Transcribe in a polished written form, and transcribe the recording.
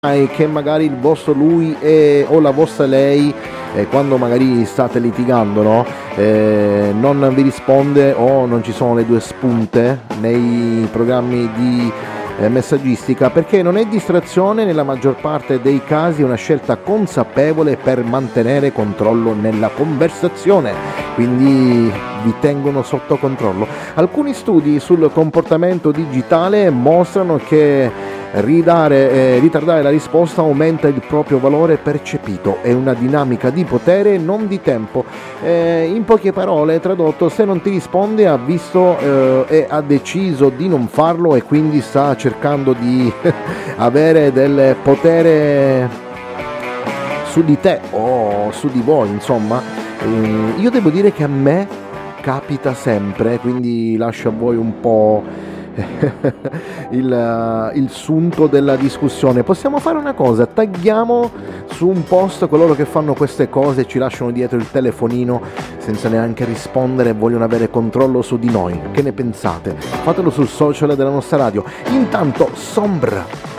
che magari il vostro lui o la vostra lei, quando magari state litigando, no? Non vi risponde o non ci sono le due spunte nei programmi di messaggistica, perché non è distrazione, nella maggior parte dei casi è una scelta consapevole per mantenere controllo nella conversazione, quindi vi tengono sotto controllo. Alcuni studi sul comportamento digitale mostrano che ritardare la risposta aumenta il proprio valore percepito, è una dinamica di potere, non di tempo. In poche parole, tradotto, se non ti risponde ha visto e ha deciso di non farlo e quindi sta cercando di avere del potere su di te o su di voi, insomma. Io devo dire che a me capita sempre, quindi lascio a voi un po' il sunto della discussione. Possiamo fare una cosa: tagghiamo su un post coloro che fanno queste cose e ci lasciano dietro il telefonino senza neanche rispondere e vogliono avere controllo su di noi. Che ne pensate? Fatelo sul social della nostra radio. Intanto Sombra